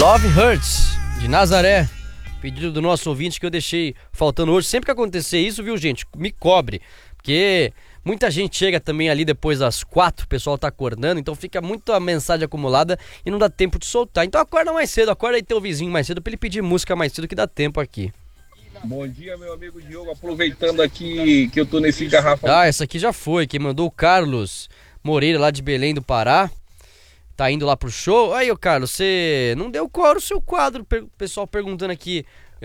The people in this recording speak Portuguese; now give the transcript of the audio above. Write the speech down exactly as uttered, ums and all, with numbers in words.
Love Hurts, de Nazaré. Pedido do nosso ouvinte que eu deixei faltando hoje. Sempre que acontecer isso, viu, gente, me cobre. Porque muita gente chega também ali depois das quatro, o pessoal tá acordando, então fica muita mensagem acumulada e não dá tempo de soltar. Então acorda mais cedo, acorda aí teu vizinho mais cedo pra ele pedir música mais cedo que dá tempo aqui. Bom dia, meu amigo Diogo, aproveitando aqui que eu tô nesse garrafão. Ah, essa aqui já foi, quem mandou o Carlos Moreira lá de Belém do Pará. Tá indo lá pro show. Aí, ô Carlos, você não deu cor o seu quadro. O pessoal perguntando aqui